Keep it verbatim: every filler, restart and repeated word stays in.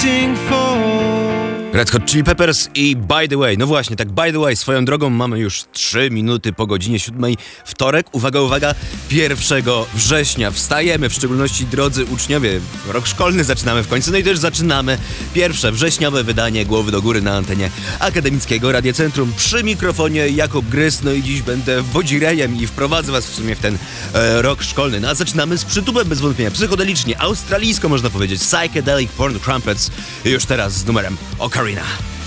Red Hot Chili Peppers i By The Way. No właśnie, tak by the way, swoją drogą mamy już trzy minuty po godzinie siódmej. Wtorek, uwaga, uwaga, pierwszego września. Wstajemy, w szczególności drodzy uczniowie. Rok szkolny zaczynamy w końcu, no i też zaczynamy pierwsze wrześniowe wydanie Głowy do Góry na antenie Akademickiego Radia Centrum. Przy mikrofonie Jakub Grys, no i dziś będę wodzirejem i wprowadzę was w sumie w ten e, rok szkolny. No a zaczynamy z przytupem bez wątpienia, psychodelicznie, australijsko można powiedzieć, Psychedelic Porn Crumpets. Już teraz z numerem Ocarina.